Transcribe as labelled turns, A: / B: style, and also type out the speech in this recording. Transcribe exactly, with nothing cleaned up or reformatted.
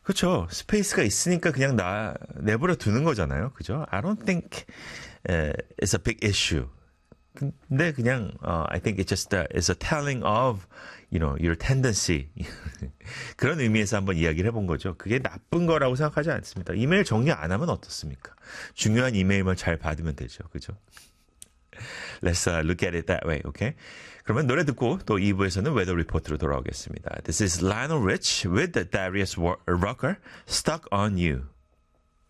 A: 그렇죠. 스페이스가 있으니까 그냥 나 내버려 두는 거잖아요. 그죠? I don't think uh, it's a big issue. 근데 그냥 uh, I think it just uh, is a telling of you know your tendency. 그런 의미에서 한번 이야기를 해본 거죠. 그게 나쁜 거라고 생각하지 않습니다. 이메일 정리 안 하면 어떻습니까? 중요한 이메일만 잘 받으면 되죠. 그죠? Let's uh, look at it that way, okay? 그러면 노래 듣고 또 이 부에서는 웨더 리포트로 돌아오겠습니다. This is Lionel Rich with Darius Rucker, Stuck on You.